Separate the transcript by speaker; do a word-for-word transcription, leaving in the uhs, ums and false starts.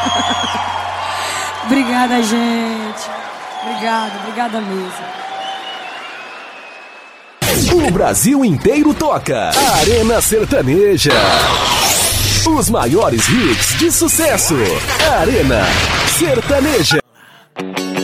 Speaker 1: Obrigada, gente. Obrigada, obrigada mesmo.
Speaker 2: O Brasil inteiro toca. Arena Sertaneja. Os maiores hits de sucesso. Arena Sertaneja.